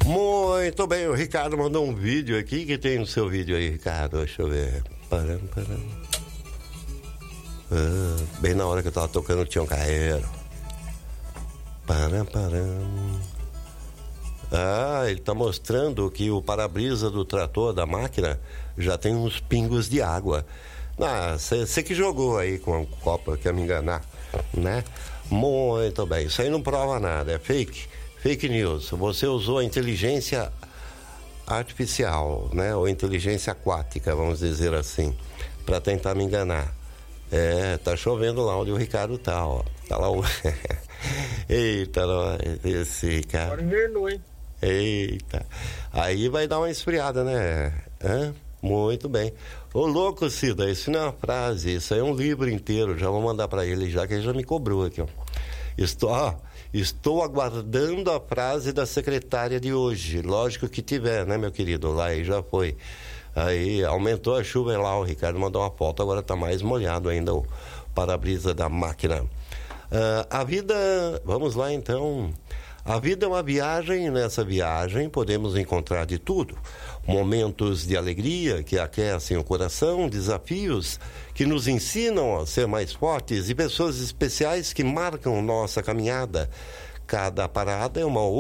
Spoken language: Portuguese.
Muito bem, o Ricardo mandou um vídeo aqui. Que tem no seu vídeo aí, Ricardo? Deixa eu ver. Bem na hora que eu tava tocando o Tião Carreiro. Ele tá mostrando que o para-brisa do trator, da máquina, já tem uns pingos de água. Você que jogou aí com a copa, quer me enganar, né? Muito bem, isso aí não prova nada, é fake news. Você usou a inteligência artificial, né? Ou inteligência aquática, vamos dizer assim, para tentar me enganar. Tá chovendo lá onde o Ricardo tá, ó. Tá lá o... Eita, esse cara. Agora invernou, hein? Eita. Aí vai dar uma esfriada, né? Muito bem. Ô louco, Cida, isso não é uma frase, isso aí é um livro inteiro. Já vou mandar para ele, já que ele já me cobrou aqui, ó. Estou aguardando a frase da secretária de hoje. Lógico que tiver, né, meu querido? Lá aí já foi. Aí aumentou a chuva lá, o Ricardo mandou uma foto, agora tá mais molhado ainda o para-brisa da máquina. A vida, vamos lá então. A vida é uma viagem, e nessa viagem podemos encontrar de tudo. Momentos de alegria que aquecem o coração, desafios que nos ensinam a ser mais fortes e pessoas especiais que marcam nossa caminhada. Cada parada é uma